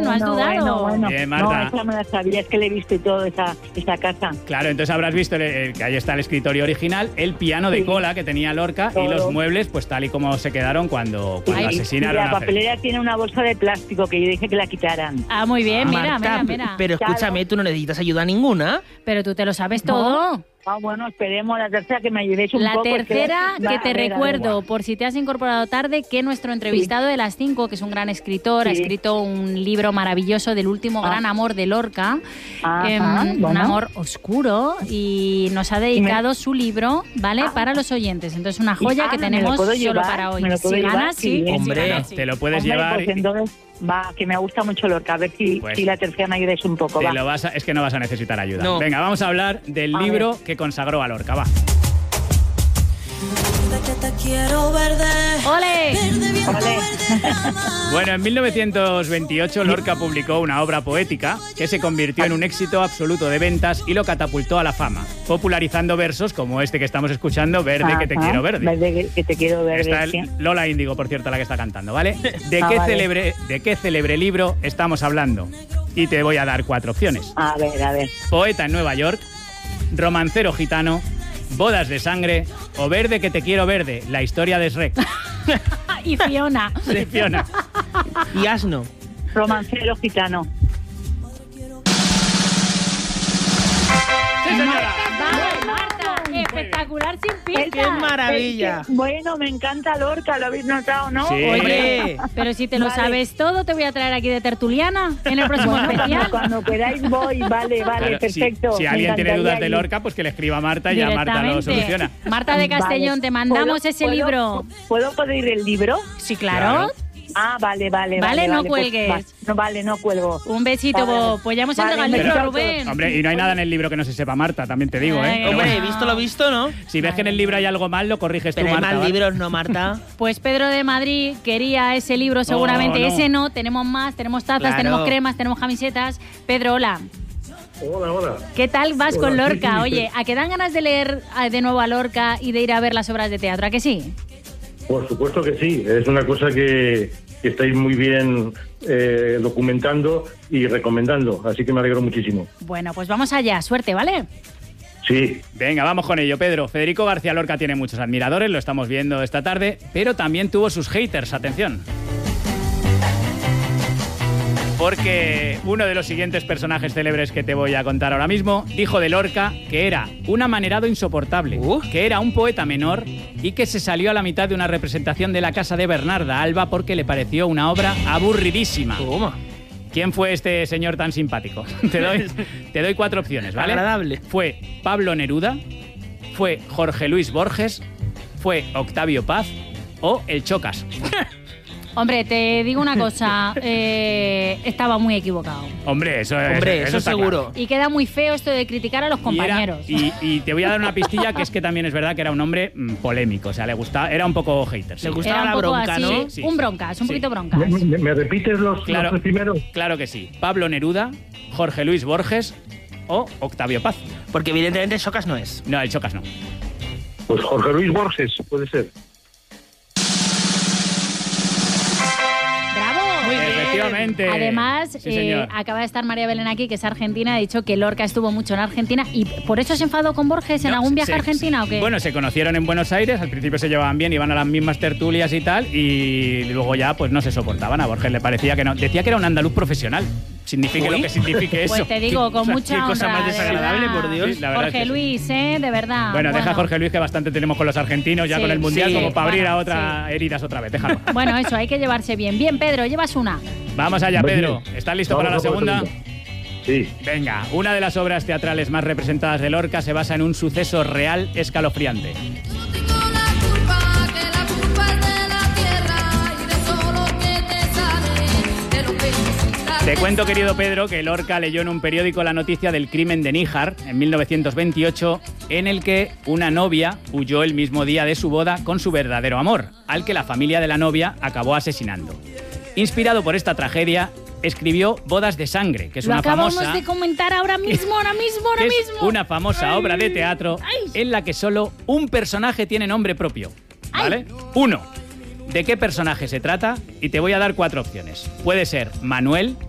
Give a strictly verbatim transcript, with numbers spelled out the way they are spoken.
bien, no has bueno, dudado. Bueno, bueno. Bien, Marta. No, esa me la sabía, es que le he visto y todo esa, esa casa. Claro, entonces habrás visto el, el, que ahí está el escritorio original, el piano de Sí. cola que tenía Lorca Todo. y los muebles, pues tal y como se quedaron cuando, cuando Y- asesinaron y la a Federico. papelera tiene una bolsa de plástico que yo dije que la quitaran. Ah, muy bien, mira, Marta, mira, mira. pero escúchame, tú no necesitas ayuda ninguna. Pero tú te lo sabes todo. Ah, bueno, esperemos la tercera que me ayudéis un La poco. es tercera, Va, que a te ver, a recuerdo, ver. por si te has incorporado tarde, que nuestro entrevistado de las cinco, que es un gran escritor, ha Sí. escrito un libro maravilloso del último Ah. gran amor de Lorca, Ajá, em, un bueno. amor oscuro, y nos ha dedicado su libro, ¿vale? Ah. Para los oyentes. Entonces, una joya Ah, que ¿me lo tenemos puedo solo llevar? para hoy. ¿Me lo puedo Si llevar? ganas, Qué sí. bien. Hombre. Si ganas, sí. Te lo puedes Hombre, llevar pues y- entonces, va, que me gusta mucho Lorca. A ver si, Pues- si la tercera me ayudáis un poco. Te Va. lo vas a- es que no vas a necesitar ayuda. No. Venga, vamos a hablar del A libro que consagró a Lorca, va. Que te quiero verde. ¡Ole! Verde, viento Ole. verde, ama. Bueno, en mil novecientos veintiocho Lorca publicó una obra poética que se convirtió en un éxito absoluto de ventas y lo catapultó a la fama, popularizando versos como este que estamos escuchando, Verde, que te Ajá, quiero verde. Verde, que- que te quiero verde. Está el- sí. Lola Índigo, por cierto, la que está cantando, ¿vale? ¿De Ah, qué, vale. célebre, ¿De qué célebre libro estamos hablando? Y te voy a dar cuatro opciones. A ver, a ver. Poeta en Nueva York, Romancero gitano, Bodas de sangre o Verde que te quiero verde, la historia de Shrek. Y Fiona. De Fiona. Y asno. Romancero gitano. ¡Sí, señora! Vale, Marta, espectacular sin Es pista. ¡Qué maravilla! Es que, bueno, me encanta Lorca, ¿lo habéis notado, no? Sí. Oye, pero si te lo Vale. sabes todo, te voy a traer aquí de tertuliana en el próximo Bueno, cuando, especial. cuando queráis voy, vale, vale, Claro, si- perfecto. Si, Me alguien tiene encantaría dudas de ir. Lorca, pues que le escriba a Marta y ya Marta lo Directamente. soluciona. Marta de Castellón, Vale. te mandamos ¿Puedo- ese puedo- libro. ¿Puedo pedir el libro? Sí, claro. Claro. Ah, vale, vale, Vale, vale. no vale, pues, cuelgues. va. no, vale, no cuelgo. Un besito, Vale. Bo. Pues ya hemos Vale, entregado el libro, pero- Rubén. Hombre, y no hay nada en el libro que no se sepa Marta, también te digo, ¿eh? Ay, Pero Hombre, bueno, visto lo visto, ¿no? si ves que en el libro hay algo mal, lo corriges Pero tú, hay Marta. más ¿vale? libros, ¿no, Marta? Pues Pedro de Madrid quería ese libro seguramente. no. Ese no, tenemos más, tenemos tazas, Claro. tenemos cremas, tenemos camisetas. Pedro, hola. Hola, hola. ¿Qué tal vas con Hola, sí, Lorca? sí, Oye, ¿a qué dan ganas de leer eh, de nuevo a Lorca y de ir a ver las obras de teatro? ¿A que sí? Por supuesto que sí. Es una cosa que, que estáis muy bien eh, documentando y recomendando. Así que me alegro muchísimo. Bueno, pues vamos allá. Suerte, ¿vale? Sí. Venga, vamos con ello, Pedro. Federico García Lorca tiene muchos admiradores, lo estamos viendo esta tarde, pero también tuvo sus haters, atención. Porque uno de los siguientes personajes célebres que te voy a contar ahora mismo dijo de Lorca que era un amanerado insoportable, Uh. que era un poeta menor y que se salió a la mitad de una representación de la casa de Bernarda Alba porque le pareció una obra aburridísima. Toma. ¿Quién fue este señor tan simpático? Te doy, te doy cuatro opciones, ¿vale? Agradable. Fue Pablo Neruda, fue Jorge Luis Borges, fue Octavio Paz o el Chocas. Hombre, te digo una cosa. eh, estaba muy equivocado. Hombre, eso, Hombre, eso está seguro. Y queda muy feo esto de criticar a los claro. Y era- compañeros. Y, y te voy a dar una pistilla que es que también es verdad que era un hombre mm, polémico. O sea, le gustaba, era un poco hater. sí. Le gustaba Era un la poco bronca, así, ¿no? Sí, un sí. broncas, un Sí. poquito broncas. ¿Me, me- me repites los, Claro. los tres primeros? Claro que sí. Pablo Neruda, Jorge Luis Borges o Octavio Paz. Porque evidentemente Socas no es. No, el Chocas no. Pues Jorge Luis Borges, puede ser. ¡Bravo! Muy bien. Efectivamente. Además, Sí, eh, señor. acaba de estar María Belén aquí, que es argentina, ha dicho que Lorca estuvo mucho en Argentina y por eso se enfadó con Borges en No, algún viaje se- a Argentina o qué. Bueno, se conocieron en Buenos Aires, al principio se llevaban bien, iban a las mismas tertulias y tal, y luego ya pues no se soportaban. A Borges le parecía que no. Decía que era un andaluz profesional. Signifique Uy. lo que signifique eso. Pues te digo, con Qué- mucha qué cosa honra, más de desagradable, verdad. por Dios. Sí, la verdad Jorge es que sí. Luis, ¿eh? De verdad. Bueno, deja a Jorge Luis, que bastante tenemos con los argentinos, ya Sí, con el Mundial, sí, como para abrir bueno, a otras heridas otra vez. Déjalo. Bueno, eso, hay que llevarse bien. Bien, Pedro, llevas una. Vamos allá, Muy Pedro. bien. ¿Estás listo Vamos para la a por segunda? segunda. Sí. Venga, una de las obras teatrales más representadas de Lorca se basa en un suceso real escalofriante. No tengo la culpa, que la culpa es de la tierra y de solo que te sale de lo que hiciste. Te cuento, querido Pedro, que Lorca leyó en un periódico la noticia del crimen de Níjar en mil novecientos veintiocho, en el que una novia huyó el mismo día de su boda con su verdadero amor, al que la familia de la novia acabó asesinando. Inspirado por esta tragedia, escribió Bodas de sangre, que es Lo una acabamos famosa... de comentar ahora mismo, ahora mismo, ahora que es mismo. una famosa Ay. obra de teatro Ay. en la que solo un personaje tiene nombre propio, ¿vale? Uno. ¿De qué personaje se trata? Y te voy a dar cuatro opciones. Puede ser Manuel,